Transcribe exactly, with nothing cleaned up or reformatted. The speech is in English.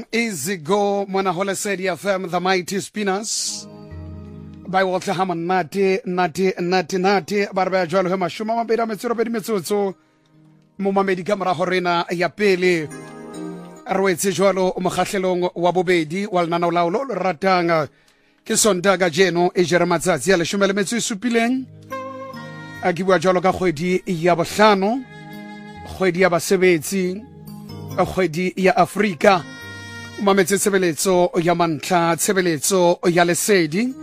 Easy go mwana hola said F M the mighty spinners by Walter Hammond nati nati nati nati barba jwalo he mashuma mabedi metsoro bedi metsotso mo mamedi kamera horena ya pele arwetse jwalo mo khahlelong wa bobedi wa lnana la lo ratanga ke sondaga jeno e jere matsatsi ya le shumele metso isupileng a ke bua jwalo ka kgwedi ya bohlano kgwedi ya basebetsi kgwedi ya Afrika mametse tshebeletso ya mantla tshebeletso ya lesedi